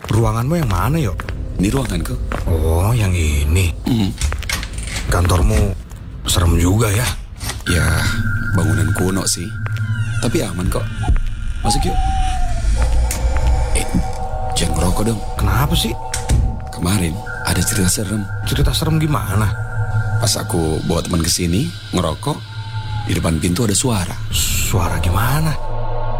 Ruanganmu yang mana, Yok? Ini ruanganku. Oh, yang ini. Kantormu serem juga ya? Ya, bangunan kuno sih. Tapi aman kok. Masuk yuk. Jangan ngerokok dong. Kenapa sih? Kemarin ada cerita serem. Cerita serem gimana? Pas aku bawa teman ke sini ngerokok, di depan pintu ada suara. Suara gimana?